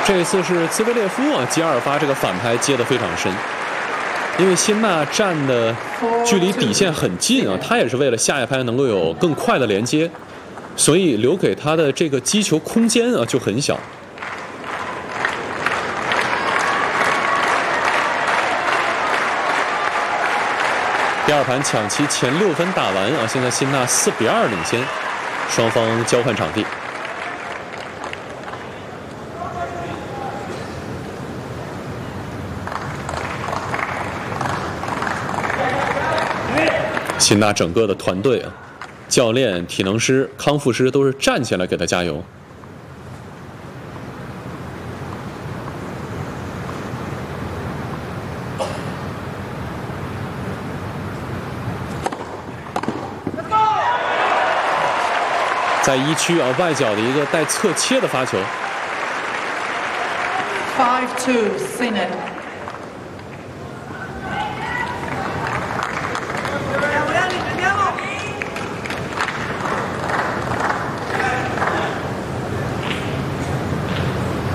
这一次是兹维列夫啊，接二发这个反拍接得非常深，因为辛纳站的距离底线很近啊，他也是为了下一拍能够有更快的连接，所以留给他的这个击球空间啊就很小。第二盘抢七前6分打完啊，现在辛纳4-2领先，双方交换场地。辛纳整个的团队啊，教练、体能师、康复师都是站起来给他加油。在1区啊外角的一个带侧切的发球。 5-2 Sinner。